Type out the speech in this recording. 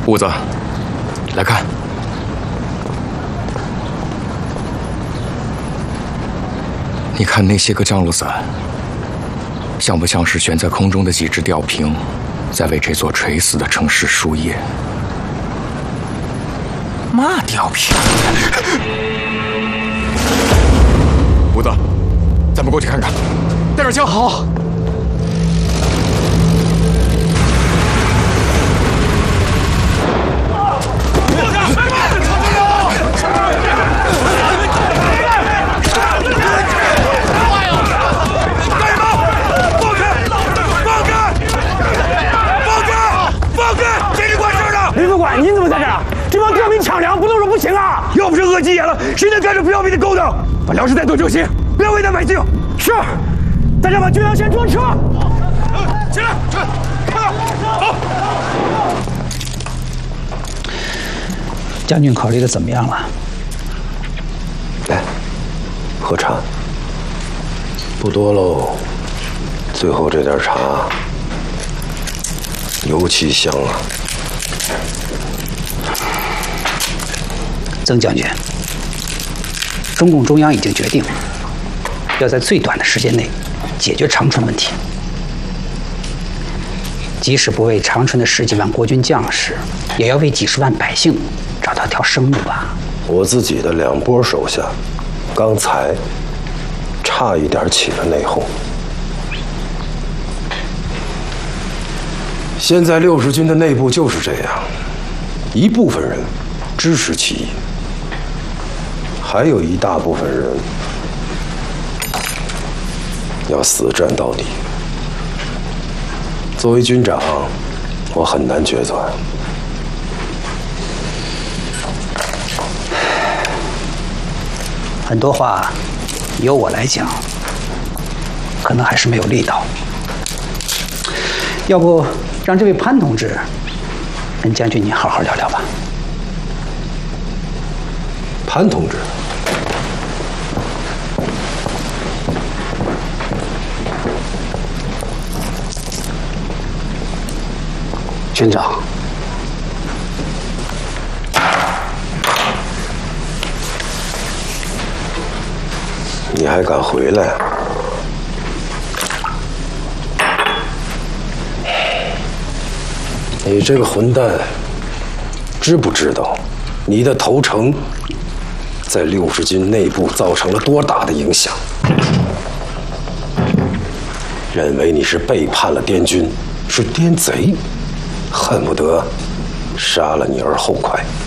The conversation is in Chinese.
五子，来看。你看那些个降落伞，像不像是悬在空中的几只吊瓶，在为这座垂死的城市输液？嘛吊瓶？五子，咱们过去看看，带上枪。好。 你怎么在这儿？这帮刁民抢粮，不动手不行啊！要不是饿急眼了，谁能干这不要命的勾当？把粮食带走就行，不要为难百姓。是，大家把军粮先装车。起来，快点，走。 将军考虑的怎么样了？ 来，喝茶。不多喽，最后这点茶尤其香啊。 曾将军，中共中央已经决定，要在最短的时间内解决长春问题。即使不为长春的10几万国军将士，也要为几10万百姓找到条生路吧。 我自己的2波手下，刚才差一点起了内讧。现在60军的内部就是这样，一部分人支持起义。 还有一大部分人要死战到底。作为军长，我很难抉择。 很多话由我来讲，可能还是没有力道。要不让这位潘同志跟将军你好好聊聊吧。 潘同志。 军长， 你还敢回来？你这个混蛋，知不知道你的投诚在60军内部造成了多大的影响？认为你是背叛了滇军，是滇贼。 恨不得杀了你而后快。